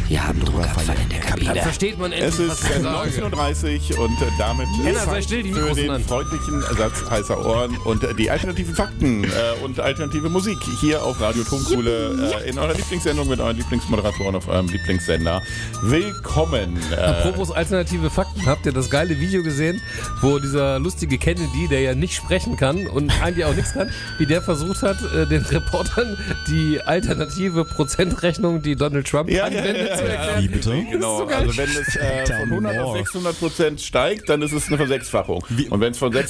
Wir haben Druckerfall in der Kabine. Dann versteht man endlich, Es ist 19.30 Uhr und damit Henna, sei still, die für Mikros den an. freundlichen Ersatz heißer Ohren und die alternativen Fakten und alternative Musik hier auf Radio Tonkuhle in eurer Lieblingssendung mit euren Lieblingsmoderatoren auf eurem Lieblingssender. Willkommen. Apropos alternative Fakten, habt ihr das geile Video gesehen, wo dieser lustige Kennedy, der ja nicht sprechen kann und eigentlich auch nichts kann, wie der versucht hat, den Reportern die alternative Prozentrechnung, die Donald Trump anwendet, zu erklären? Wie bitte? Genau, so geil. also wenn es von 100 auf 600% steigt, dann ist es eine Versechsfachung. Und wenn es von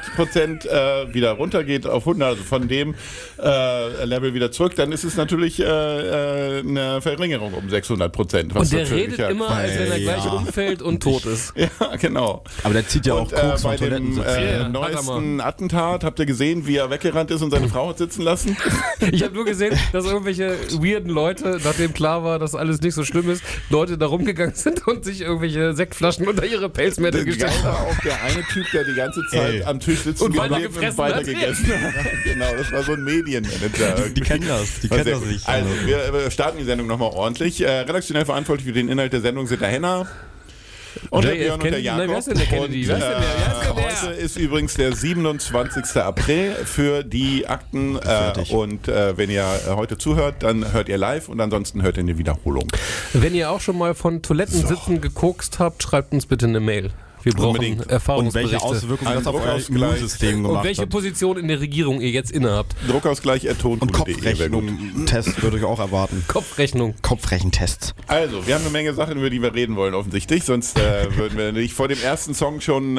600% wieder runtergeht auf 100, also von dem Level wieder zurück, dann ist es natürlich eine Verringerung um 600%. Und der redet immer, als wenn er gleich umfällt und tot ist. Ja, genau. Aber der zieht ja auch Und Koks bei von dem Toiletten. neuesten Attentat, habt ihr gesehen, wie er weggerannt ist und seine Frau hat sitzen lassen? Ich habe nur gesehen, dass irgendwelche weirden Leute, nachdem klar war, dass alles nicht so schlimm ist, Leute da rumgegangen sind und sich irgendwelche Sektflaschen unter ihre Pelzmäntel gestellt Geil war haben. auch der eine Typ, der die ganze Zeit am Tisch sitzen Und weiter geblieben gefressen und weiter hat. gegessen hat. Genau, das war so ein Medienmanager. Die kennen das, die kennen das nicht. Also, wir starten die Sendung nochmal ordentlich. Redaktionell verantwortlich für den Inhalt der Sendung sind der Henna. Und der Björn und der Kennedy? Jakob. Nein, wer ist denn der Kennedy? Und, Wer ist denn der? Wer ist denn der? heute ist übrigens der 27. April für die Akten. Und wenn ihr heute zuhört, dann hört ihr live und ansonsten hört ihr eine Wiederholung. Wenn ihr auch schon mal von Toilettensitzen gekokst habt, schreibt uns bitte eine Mail. Wir brauchen Unbedingt. Und Erfahrungsberichte. welche Auswirkungen das auf euer Druckausgleich. Immunsystem Und gemacht welche hat. Position in der Regierung ihr jetzt innehabt. Druckausgleich Und tonkuhle.de. Kopfrechnung-Test würde ich auch erwarten. Kopfrechnung. Kopfrechentest. Also, wir haben eine Menge Sachen, über die wir reden wollen, offensichtlich. Sonst würden wir nicht vor dem ersten Song schon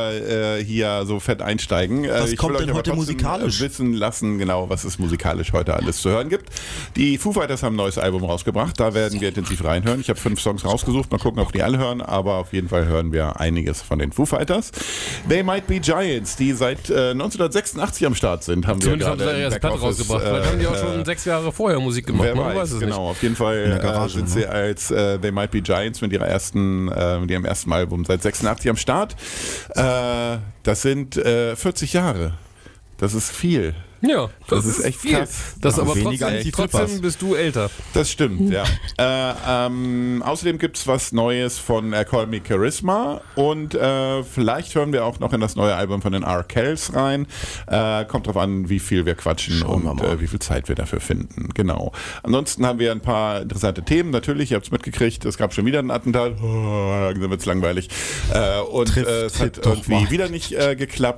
hier so fett einsteigen. Was Ich kommt will euch denn aber heute trotzdem, musikalisch? Wissen lassen, genau, was es musikalisch heute alles zu hören gibt. Die Foo Fighters haben ein neues Album rausgebracht. Da werden wir intensiv reinhören. Ich habe 5 Songs rausgesucht. Mal gucken, ob die alle hören. Aber auf jeden Fall hören wir einiges von den Foo Fighters. They Might Be Giants, die seit 1986 am Start sind, haben Zumindest wir haben sie gerade ja im das Platt Backoffice, rausgebracht. Vielleicht haben die auch schon 6 Jahre vorher Musik gemacht. Wer Man weiß, es genau. nicht. Auf jeden Fall der Garage, sind sie als They Might Be Giants mit ihrem ersten Album seit 86 am Start. Das sind 40 Jahre. Das ist viel. Ja, Das ist echt viel. krass. Das Ja, aber weniger als die trotzdem Flippers. bist du älter. Das stimmt, ja. Außerdem gibt es was Neues von Call Me Charisma und vielleicht hören wir auch noch in das neue Album von den R-Kells rein. Kommt drauf an, wie viel wir quatschen und wie viel Zeit wir dafür finden. Genau. Ansonsten haben wir ein paar interessante Themen. Natürlich, ihr habt es mitgekriegt, es gab schon wieder ein Attentat. Langsam wird es langweilig. Und es hat Trifft doch irgendwie mal. wieder nicht geklappt.